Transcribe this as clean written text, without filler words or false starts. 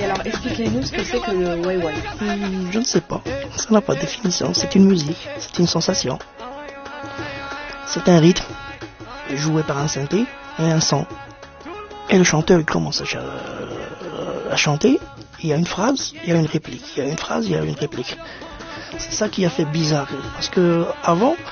Et alors, expliquez-nous ce que c'est que le Weiwei. Je ne sais pas. Ça n'a pas de définition. C'est une musique, c'est une sensation. C'est un rythme joué par un synthé et un son. Et le chanteur, il commence à chanter. Il y a une phrase, il y a une réplique. Il y a une phrase, il y a une réplique. C'est ça qui a fait bizarre. Parce que avant,